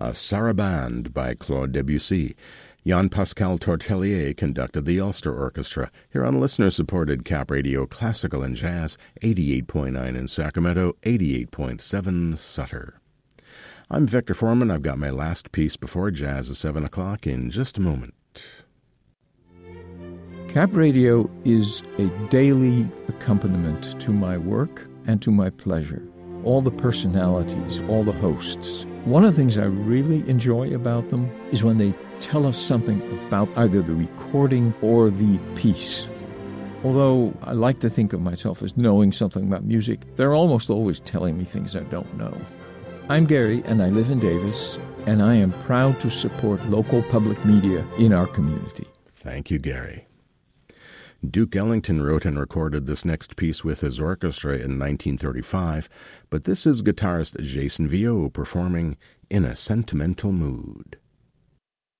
A Sarabande by Claude Debussy. Jean-Pascal Tortelier conducted the Ulster Orchestra here on listener-supported Cap Radio Classical and Jazz, 88.9 in Sacramento, 88.7 Sutter. I'm Victor Foreman. I've got my last piece before jazz at 7 o'clock in just a moment. Cap Radio is a daily accompaniment to my work and to my pleasure. All the personalities, all the hosts. One of the things I really enjoy about them is when they tell us something about either the recording or the piece. Although I like to think of myself as knowing something about music, they're almost always telling me things I don't know. I'm Gary, and I live in Davis, and I am proud to support local public media in our community. Thank you, Gary. Duke Ellington wrote and recorded this next piece with his orchestra in 1935, but this is guitarist Jason Viau performing In a Sentimental Mood.